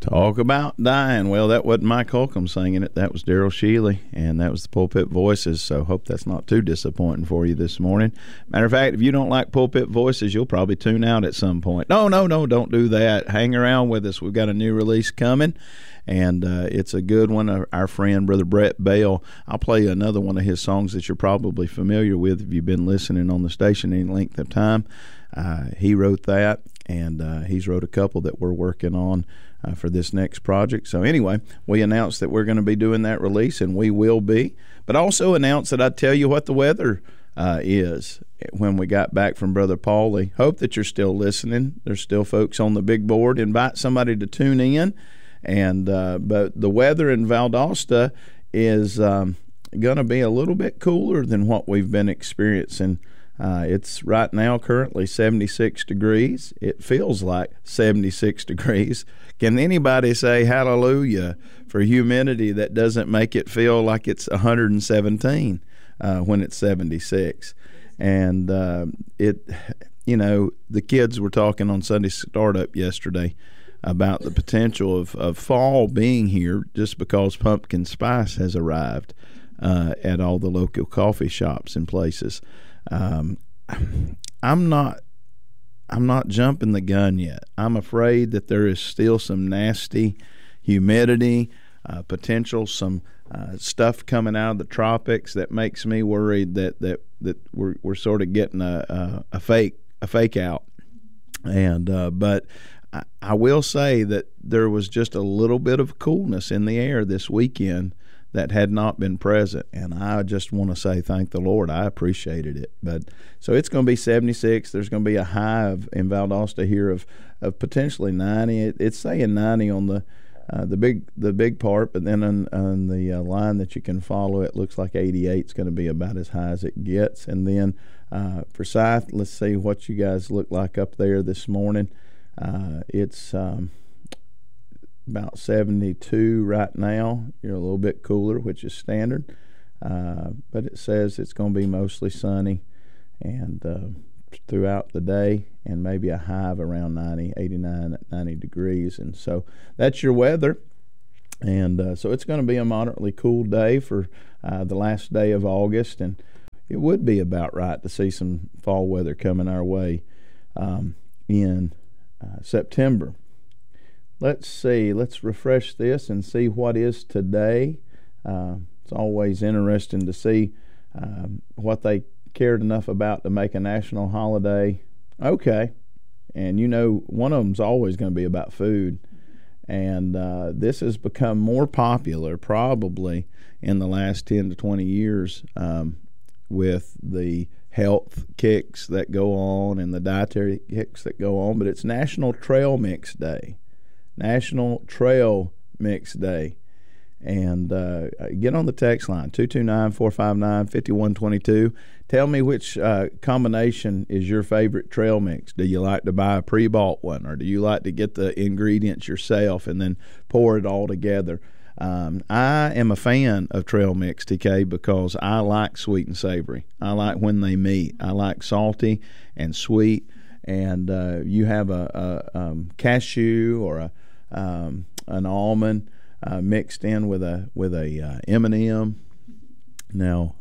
Talk about dying. Well, that wasn't Mike Holcomb singing it. That was Daryl Shealy, and that was the Pulpit Voices. So hope that's not too disappointing for you this morning. Matter of fact, if you don't like Pulpit Voices, you'll probably tune out at some point. No, don't do that. Hang around with us. We've got a new release coming, and it's a good one. Our friend, Brother Brett Bell, I'll play another one of his songs that you're probably familiar with if you've been listening on the station any length of time. He wrote that, and he's wrote a couple that we're working on for this next project. So anyway, we announced that we're going to be doing that release, and we will be. But also announced that I'd tell you what the weather is when we got back from Brother Paulie. Hope that you're still listening. There's still folks on the big board. Invite somebody to tune in. And but the weather in Valdosta is going to be a little bit cooler than what we've been experiencing. It's right now currently 76 degrees. It feels like 76 degrees. Can anybody say hallelujah for humidity that doesn't make it feel like it's 117 when it's 76? And the kids were talking on Sunday Startup yesterday about the potential of fall being here just because pumpkin spice has arrived at all the local coffee shops and places. I'm not jumping the gun yet. I'm afraid that there is still some nasty humidity, potential, some stuff coming out of the tropics that makes me worried that we're sort of getting a fake out. And but I will say that there was just a little bit of coolness in the air this weekend that had not been present, and I just want to say thank the Lord. I appreciated it. But so it's going to be 76. There's going to be a high in Valdosta here of potentially 90. It's saying 90 on the big part, but then on the line that you can follow, it looks like 88 is going to be about as high as it gets. And then Forsyth, let's see what you guys look like up there this morning. It's about 72 right now. You're a little bit cooler, which is standard, but it says it's going to be mostly sunny and throughout the day, and maybe a high of around 89, 90 degrees. And so that's your weather. And so it's going to be a moderately cool day for the last day of August, and it would be about right to see some fall weather coming our way in September. Let's see. Let's refresh this and see what is today. It's always interesting to see what they cared enough about to make a national holiday. Okay. And one of them's always going to be about food. And this has become more popular probably in the last 10 to 20 years with the health kicks that go on and the dietary kicks that go on. But it's National Trail Mix Day. National Trail Mix Day. And get on the text line, 229-459-5122. Tell me which combination is your favorite trail mix. Do you like to buy a pre-bought one, or do you like to get the ingredients yourself and then pour it all together? I am a fan of trail mix, TK, because I like sweet and savory. I like when they meet. I like salty and sweet. And you have a cashew or an almond mixed in with a M&M. Now,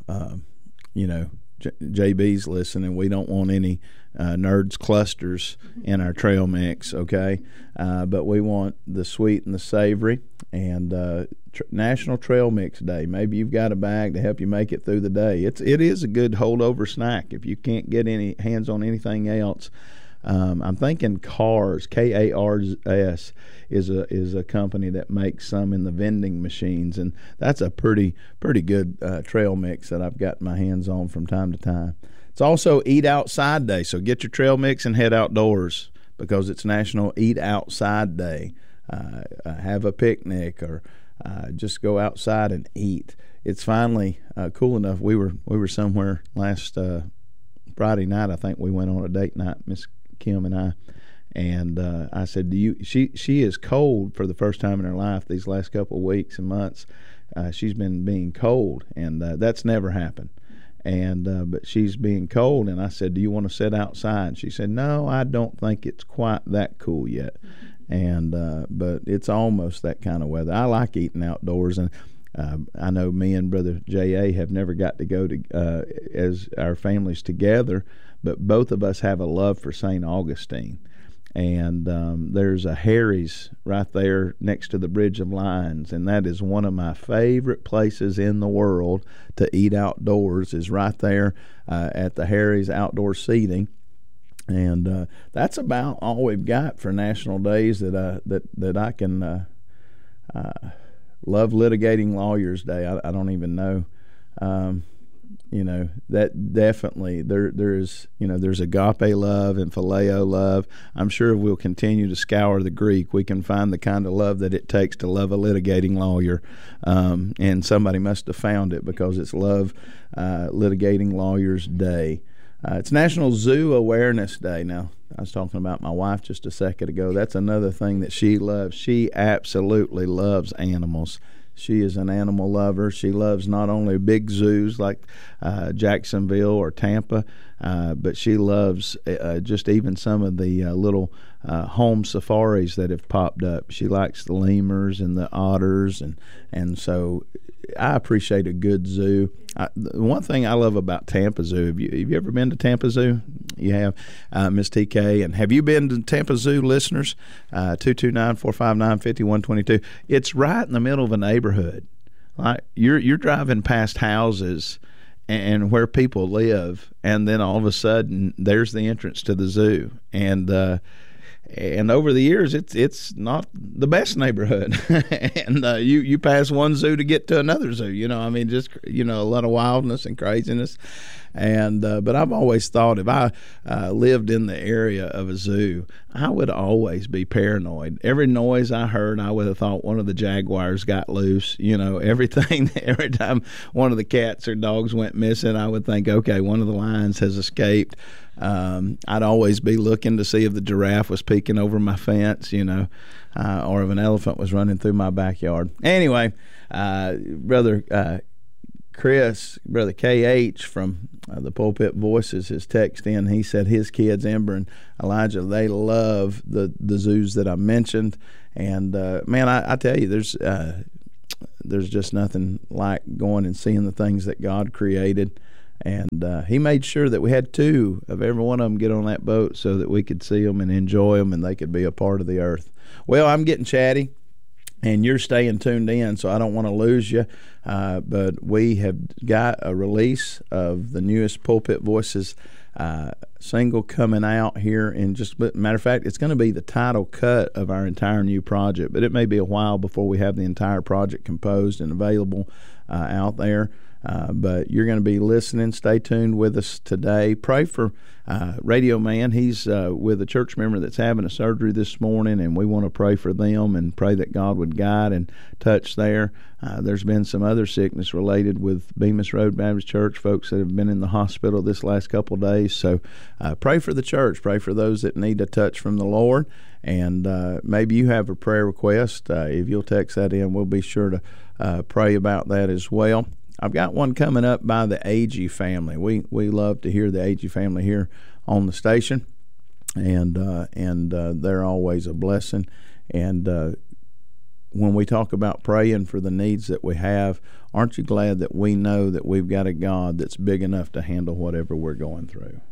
JB's listening. We don't want any Nerds clusters in our trail mix, okay? But we want the sweet and the savory. And National Trail Mix Day. Maybe you've got a bag to help you make it through the day. It is a good holdover snack if you can't get any hands on anything else. I'm thinking Kars, K-A-R-S, is a company that makes some in the vending machines, and that's a pretty good trail mix that I've got my hands on from time to time. It's also Eat Outside Day, so get your trail mix and head outdoors because it's National Eat Outside Day. Have a picnic or just go outside and eat. It's finally cool enough. We were somewhere last Friday night. I think we went on a date night, Miss Kim and I, and I said, she is cold for the first time in her life these last couple of weeks and months. She's been being cold, and that's never happened. And but she's being cold, and I said, do you want to sit outside? She said, no, I don't think it's quite that cool yet. And but it's almost that kind of weather. I like eating outdoors, and I know me and Brother J.A. have never got to go to as our families together, but both of us have a love for St. Augustine. And there's a Harry's right there next to the Bridge of Lions, and that is one of my favorite places in the world to eat outdoors, is right there at the Harry's outdoor seating. And that's about all we've got for national days that I can love. Litigating Lawyers Day, I don't even know. That definitely there's agape love and phileo love. I'm sure if we'll continue to scour the Greek, we can find the kind of love that it takes to love a litigating lawyer. And somebody must have found it, because it's Love Litigating Lawyers Day. It's National Zoo Awareness Day. Now, I was talking about my wife just a second ago. That's another thing that she loves. She absolutely loves animals. She is an animal lover. She loves not only big zoos like Jacksonville or Tampa, but she loves just even some of the little home safaris that have popped up. She likes the lemurs and the otters, and so I appreciate a good zoo. The one thing I love about Tampa Zoo, have you ever been to Tampa Zoo? You have, Miss TK. And have you been to Tampa Zoo, listeners? 229-459-5122. It's right in the middle of a neighborhood. Like you're driving past houses and where people live, and then all of a sudden there's the entrance to the zoo. And over the years, it's not the best neighborhood, and you pass one zoo to get to another zoo. Just a lot of wildness and craziness, and but I've always thought if I lived in the area of a zoo, I would always be paranoid. Every noise I heard, I would have thought one of the jaguars got loose. Everything. Every time one of the cats or dogs went missing, I would think, okay, one of the lions has escaped. I'd always be looking to see if the giraffe was peeking over my fence, or if an elephant was running through my backyard. Anyway, Brother Chris, Brother KH from the Pulpit Voices, has texted in. He said his kids, Ember and Elijah, they love the zoos that I mentioned. And, man, I tell you, there's just nothing like going and seeing the things that God created. And he made sure that we had 2 of every one of them get on that boat so that we could see them and enjoy them, and they could be a part of the earth. Well, I'm getting chatty, and you're staying tuned in, so I don't want to lose you. But we have got a release of the newest Pulpit Voices single coming out here in just, matter of fact, it's going to be the title cut of our entire new project, but it may be a while before we have the entire project composed and available out there. But you're going to be listening. Stay tuned with us today. Pray for Radio Man. He's with a church member that's having a surgery this morning, and we want to pray for them and pray that God would guide and touch there. There's been some other sickness related with Bemis Road Baptist Church, folks that have been in the hospital this last couple of days. So pray for the church. Pray for those that need a touch from the Lord. And maybe you have a prayer request. If you'll text that in, we'll be sure to pray about that as well. I've got one coming up by the Agee family. We love to hear the Agee family here on the station, and they're always a blessing. And when we talk about praying for the needs that we have, aren't you glad that we know that we've got a God that's big enough to handle whatever we're going through?